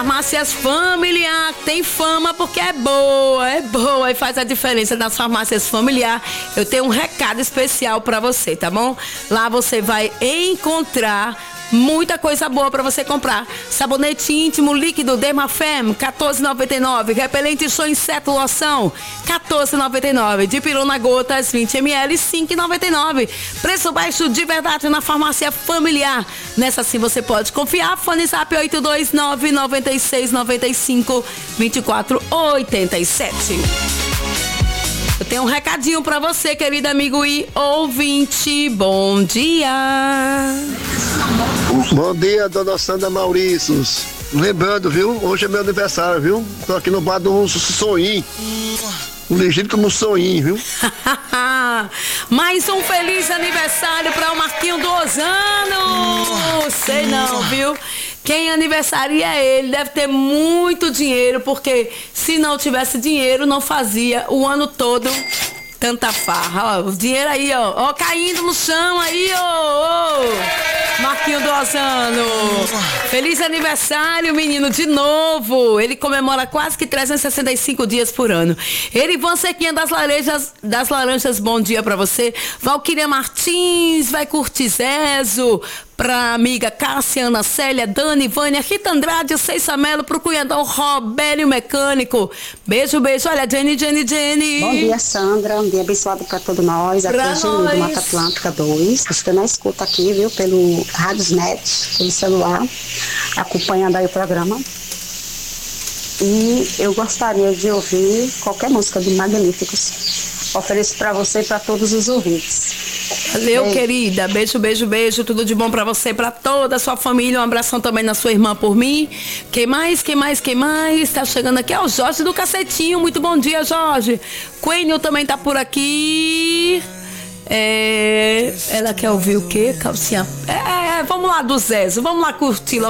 Farmácias Familiar tem fama porque é boa e faz a diferença nas farmácias Familiar. Eu tenho um recado especial pra você, tá bom? Lá você vai encontrar muita coisa boa pra você comprar. Sabonete íntimo líquido Dermafem, R$14,99. Repelente show inseto loção, R$14,99. Dipirona gotas, 20 ml, R$5,99. Preço baixo de verdade na farmácia Familiar. Nessa sim você pode confiar. Fone Zap 829-9695-2487. Eu tenho um recadinho pra você, querido amigo e ouvinte. Bom dia. Bom dia, dona Sandra Maurícios. Lembrando, viu? Hoje é meu aniversário, viu? Tô aqui no bar do Soninho. Ligeiro como um soninho, viu? Mais um feliz aniversário para o Marquinho Dozano. Sei não, viu? Quem aniversaria é ele, deve ter muito dinheiro, porque se não tivesse dinheiro, não fazia o ano todo tanta farra. Ó, o dinheiro aí, ó, caindo no chão aí, ó. Marquinho Dozano. Feliz aniversário, menino, de novo. Ele comemora quase que 365 dias por ano. Erivan Sequinha das Laranjas, bom dia pra você. Valquíria Martins, vai curtir Zezo. Pra amiga Cassiana, Célia, Dani, Vânia, Rita Andrade, Ceissa Melo, pro cunhadão Robério Mecânico. Beijo. Olha, Jenny. Bom dia, Sandra. Um dia abençoado pra todos nós. Aqui é Geni do Mata Atlântica 2. Estou na escuta aqui, viu, pelo Radiosnet, pelo celular, acompanhando aí o programa. E eu gostaria de ouvir qualquer música de Magníficos. Ofereço pra você e pra todos os ouvintes. Valeu, querida. Beijo. Tudo de bom pra você, pra toda a sua família. Um abração também na sua irmã por mim. Quem mais? Tá chegando aqui. É o Jorge do Cacetinho. Muito bom dia, Jorge. Quênio também tá por aqui. Ela quer ouvir o quê? Calcinha. Vamos lá do Zezo. Vamos lá curtir.